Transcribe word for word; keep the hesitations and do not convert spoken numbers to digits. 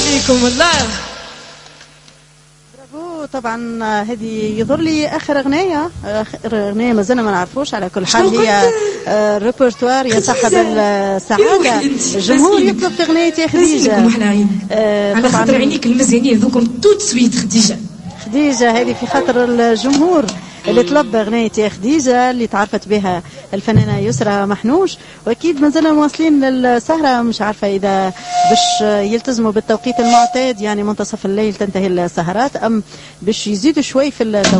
عليكم والله. برافو. طبعا هذه يظهر لي اخر اغنيه، اخر اغنيه مازلنا ما نعرفوش. على كل حال هي الريبرتوار يا صاحب السعاده. الجمهور يطلب في اغنيه يا خديجه. آه على خاطر عينيك المزيانين ذوكم توت سويت خديجه. خديجه هذه في خاطر الجمهور اللي طلب اغنيه يا خديجه اللي تعرفت بها الفنانه يسرى محنوش. واكيد مازلنا مواصلين للسهره، مش عارفه اذا باش يلتزموا بالتوقيت المعتاد يعني منتصف الليل تنتهي السهرات ام باش يزيدوا شوي في التوقيت.